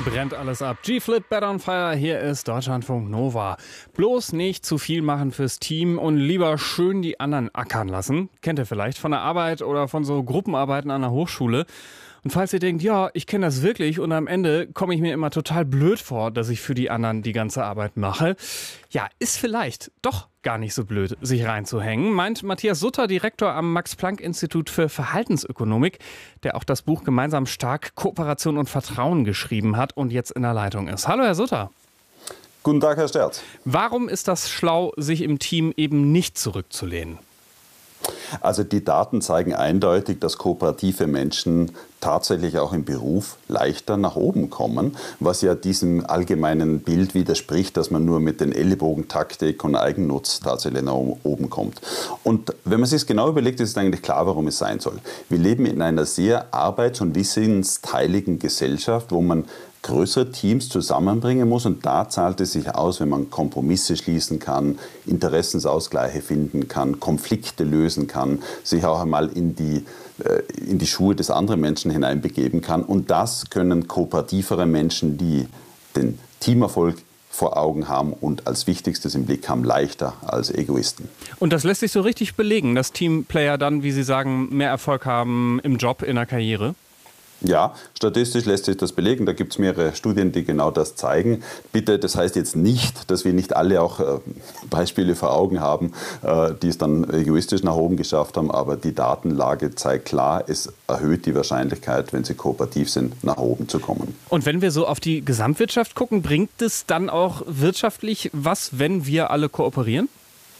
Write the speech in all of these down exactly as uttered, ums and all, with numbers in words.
brennt alles ab. G-Flip, Better on Fire, hier ist Deutschlandfunk Nova. Bloß nicht zu viel machen fürs Team und lieber schön die anderen ackern lassen. Kennt ihr vielleicht von der Arbeit oder von so Gruppenarbeiten an der Hochschule. Und falls ihr denkt, ja, ich kenne das wirklich und am Ende komme ich mir immer total blöd vor, dass ich für die anderen die ganze Arbeit mache. Ja, ist vielleicht doch gar nicht so blöd, sich reinzuhängen, meint Matthias Sutter, Direktor am Max-Planck-Institut für Verhaltensökonomik, der auch das Buch Gemeinsam stark, Kooperation und Vertrauen geschrieben hat und jetzt in der Leitung ist. Hallo, Herr Sutter. Guten Tag, Herr Sterz. Warum ist das schlau, sich im Team eben nicht zurückzulehnen? Also die Daten zeigen eindeutig, dass kooperative Menschen tatsächlich auch im Beruf leichter nach oben kommen, was ja diesem allgemeinen Bild widerspricht, dass man nur mit den Ellenbogentaktik und Eigennutz tatsächlich nach oben kommt. Und wenn man sich es genau überlegt, ist es eigentlich klar, warum es sein soll. Wir leben in einer sehr arbeits- und wissensteiligen Gesellschaft, wo man größere Teams zusammenbringen muss, und da zahlt es sich aus, wenn man Kompromisse schließen kann, Interessensausgleiche finden kann, Konflikte lösen kann, sich auch einmal in die, äh, in die Schuhe des anderen Menschen hineinbegeben kann. Und das können kooperativere Menschen, die den Teamerfolg vor Augen haben und als Wichtigstes im Blick haben, leichter als Egoisten. Und das lässt sich so richtig belegen, dass Teamplayer dann, wie Sie sagen, mehr Erfolg haben im Job, in der Karriere? Ja, statistisch lässt sich das belegen. Da gibt es mehrere Studien, die genau das zeigen. Bitte, das heißt jetzt nicht, dass wir nicht alle auch äh, Beispiele vor Augen haben, äh, die es dann egoistisch nach oben geschafft haben. Aber die Datenlage zeigt klar, es erhöht die Wahrscheinlichkeit, wenn sie kooperativ sind, nach oben zu kommen. Und wenn wir so auf die Gesamtwirtschaft gucken, bringt es dann auch wirtschaftlich was, wenn wir alle kooperieren?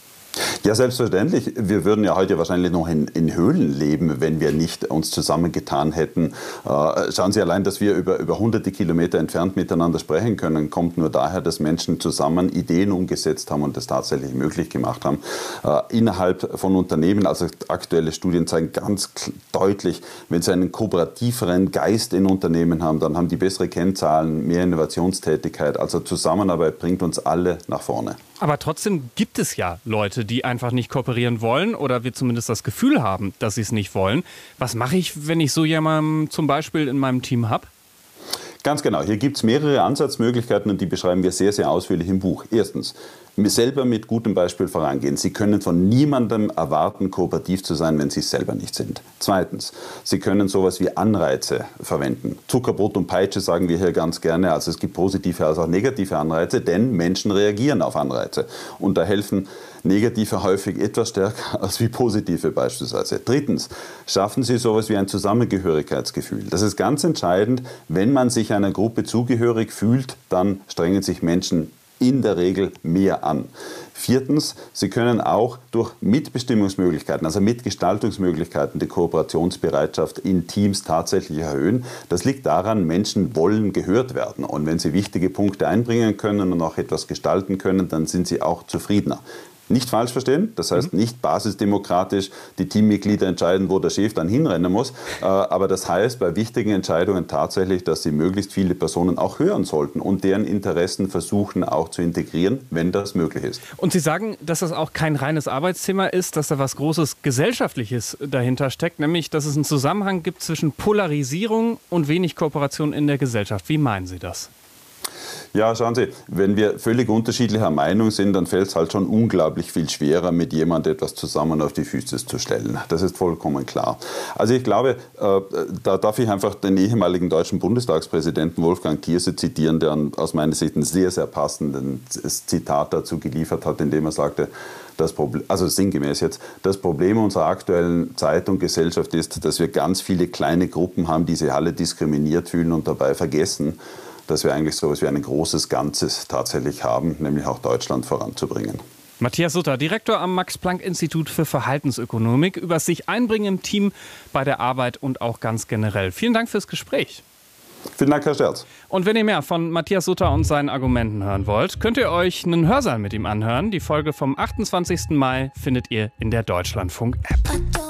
Ja, selbstverständlich. Wir würden ja heute wahrscheinlich noch in, in Höhlen leben, wenn wir nicht uns zusammengetan hätten. Äh, schauen Sie allein, dass wir über, über hunderte Kilometer entfernt miteinander sprechen können, kommt nur daher, dass Menschen zusammen Ideen umgesetzt haben und das tatsächlich möglich gemacht haben. Äh, innerhalb von Unternehmen, also aktuelle Studien zeigen ganz deutlich, wenn Sie einen kooperativeren Geist in Unternehmen haben, dann haben die bessere Kennzahlen, mehr Innovationstätigkeit. Also Zusammenarbeit bringt uns alle nach vorne. Aber trotzdem gibt es ja Leute, die einfach nicht kooperieren wollen oder wir zumindest das Gefühl haben, dass sie es nicht wollen. Was mache ich, wenn ich so jemanden zum Beispiel in meinem Team habe? Ganz genau. Hier gibt es mehrere Ansatzmöglichkeiten und die beschreiben wir sehr, sehr ausführlich im Buch. Erstens, selber mit gutem Beispiel vorangehen. Sie können von niemandem erwarten, kooperativ zu sein, wenn Sie es selber nicht sind. Zweitens, Sie können sowas wie Anreize verwenden. Zuckerbrot und Peitsche sagen wir hier ganz gerne. Also es gibt positive als auch negative Anreize, denn Menschen reagieren auf Anreize. Und da helfen negative häufig etwas stärker als wie positive beispielsweise. Drittens, schaffen Sie sowas wie ein Zusammengehörigkeitsgefühl. Das ist ganz entscheidend. Wenn man sich einer Gruppe zugehörig fühlt, dann strengen sich Menschen in der Regel mehr an. Viertens, Sie können auch durch Mitbestimmungsmöglichkeiten, also Mitgestaltungsmöglichkeiten, die Kooperationsbereitschaft in Teams tatsächlich erhöhen. Das liegt daran, Menschen wollen gehört werden. Und wenn sie wichtige Punkte einbringen können und auch etwas gestalten können, dann sind sie auch zufriedener. Nicht falsch verstehen, das heißt nicht basisdemokratisch die Teammitglieder entscheiden, wo der Chef dann hinrennen muss, aber das heißt bei wichtigen Entscheidungen tatsächlich, dass sie möglichst viele Personen auch hören sollten und deren Interessen versuchen auch zu integrieren, wenn das möglich ist. Und Sie sagen, dass das auch kein reines Arbeitsthema ist, dass da was Großes Gesellschaftliches dahinter steckt, nämlich dass es einen Zusammenhang gibt zwischen Polarisierung und wenig Kooperation in der Gesellschaft. Wie meinen Sie das? Ja, schauen Sie, wenn wir völlig unterschiedlicher Meinung sind, dann fällt es halt schon unglaublich viel schwerer, mit jemandem etwas zusammen auf die Füße zu stellen. Das ist vollkommen klar. Also ich glaube, äh, da darf ich einfach den ehemaligen deutschen Bundestagspräsidenten Wolfgang Thierse zitieren, der aus meiner Sicht ein sehr, sehr passendes Zitat dazu geliefert hat, indem er sagte, das Problem, also sinngemäß jetzt, das Problem unserer aktuellen Zeit und Gesellschaft ist, dass wir ganz viele kleine Gruppen haben, die sich alle diskriminiert fühlen und dabei vergessen, dass wir eigentlich so etwas wie ein großes Ganzes tatsächlich haben, nämlich auch Deutschland voranzubringen. Matthias Sutter, Direktor am Max-Planck-Institut für Verhaltensökonomik, über sich einbringen im Team, bei der Arbeit und auch ganz generell. Vielen Dank fürs Gespräch. Vielen Dank, Herr Sterz. Und wenn ihr mehr von Matthias Sutter und seinen Argumenten hören wollt, könnt ihr euch einen Hörsaal mit ihm anhören. Die Folge vom achtundzwanzigsten Mai findet ihr in der Deutschlandfunk-App.